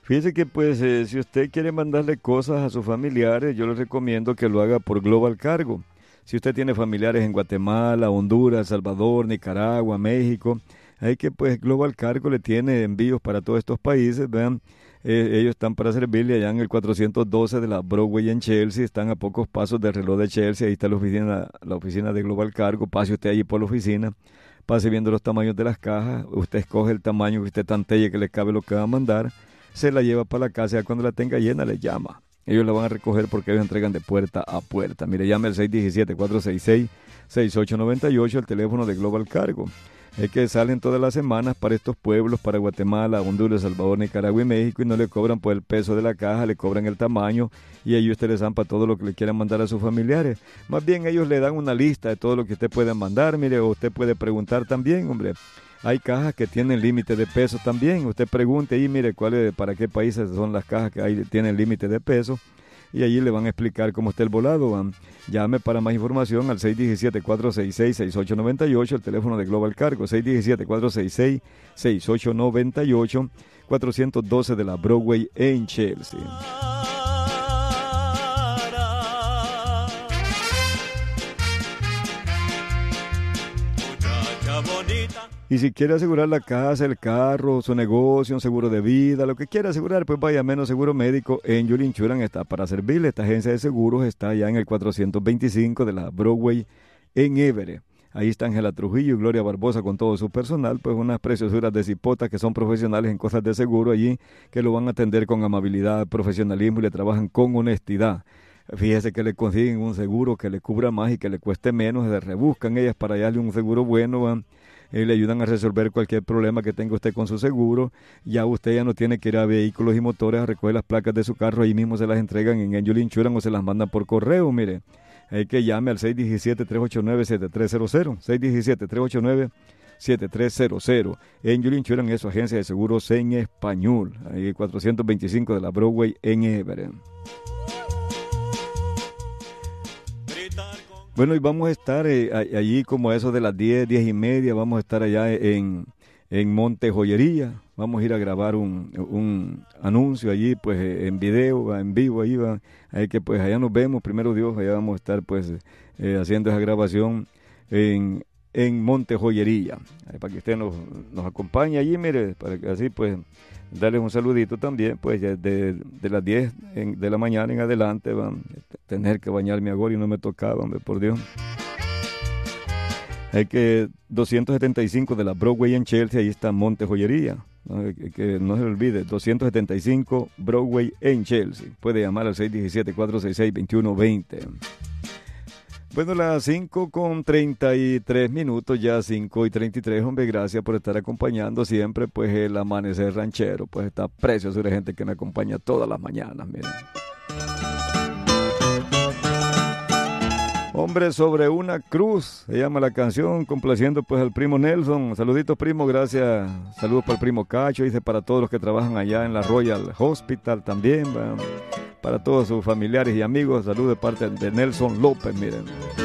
Fíjese que pues si usted quiere mandarle cosas a sus familiares, yo le recomiendo que lo haga por Global Cargo. Si usted tiene familiares en Guatemala, Honduras, Salvador, Nicaragua, México, hay que pues Global Cargo le tiene envíos para todos estos países, vean. Ellos están para servirle allá en el 412 de la Broadway en Chelsea, están a pocos pasos del reloj de Chelsea, ahí está la oficina de Global Cargo, pase usted allí por la oficina, pase viendo los tamaños de las cajas, usted escoge el tamaño que usted tanteye que le cabe lo que va a mandar, se la lleva para la casa, ya cuando la tenga llena le llama. Ellos la van a recoger porque ellos entregan de puerta a puerta. Mire, llame al 617-466-6898, el teléfono de Global Cargo. Es que salen todas las semanas para estos pueblos, para Guatemala, Honduras, Salvador, Nicaragua y México, y no le cobran por el peso de la caja, le cobran el tamaño, y ahí usted les dan para todo lo que le quieran mandar a sus familiares. Más bien ellos le dan una lista de todo lo que usted puede mandar, mire, o usted puede preguntar también, hombre. Hay cajas que tienen límite de peso también. Usted pregunte ahí, mire, para qué países son las cajas que tienen límite de peso. Y allí le van a explicar cómo está el volado. Llame para más información al 617-466-6898, el teléfono de Global Cargo, 617-466-6898, 412 de la Broadway en Chelsea. Y si quiere asegurar la casa, el carro, su negocio, un seguro de vida, lo que quiera asegurar, pues vaya a Menos Seguro Médico. Angel Insurance está para servirle. Esta agencia de seguros está allá en el 425 de la Broadway en Everett. Ahí está Ángela Trujillo y Gloria Barbosa con todo su personal, pues unas preciosuras de cipotas que son profesionales en cosas de seguro allí, que lo van a atender con amabilidad, profesionalismo y le trabajan con honestidad. Fíjese que le consiguen un seguro que le cubra más y que le cueste menos, se rebuscan ellas para darle un seguro bueno, le ayudan a resolver cualquier problema que tenga usted con su seguro. Ya usted ya no tiene que ir a Vehículos y Motores a recoger las placas de su carro, ahí mismo se las entregan en Angel Insurance o se las mandan por correo, mire. Hay que llame al 617-389-7300, 617-389-7300. Angel Insurance es su agencia de seguros en español, ahí 425 de la Broadway en Everett. Bueno, y vamos a estar allí como a eso de las 10:30, vamos a estar allá en Monte Joyería. Vamos a ir a grabar un anuncio allí, pues en video, en vivo, ahí va. Ahí que pues allá nos vemos, primero Dios, allá vamos a estar pues haciendo esa grabación en Monte Joyería. Para que usted nos acompañe allí, mire, para que así pues darles un saludito también, pues ya de las 10 de la mañana en adelante van a tener que bañarme ahora y no me tocaba, hombre, por Dios. Hay que 275 de la Broadway en Chelsea, ahí está Monte Joyería, ¿no? Que no se le olvide, 275 Broadway en Chelsea. Puede llamar al 617-466-2120. Bueno, las 5:33, ya 5:33, hombre, gracias por estar acompañando siempre, pues el amanecer ranchero, pues está preciosa la gente que me acompaña todas las mañanas, miren. Hombre sobre una cruz, se llama la canción, complaciendo pues al primo Nelson. Saluditos, primo, gracias. Saludos para el primo Cacho, dice para todos los que trabajan allá en la Royal Hospital también, para todos sus familiares y amigos. Saludos de parte de Nelson López, miren.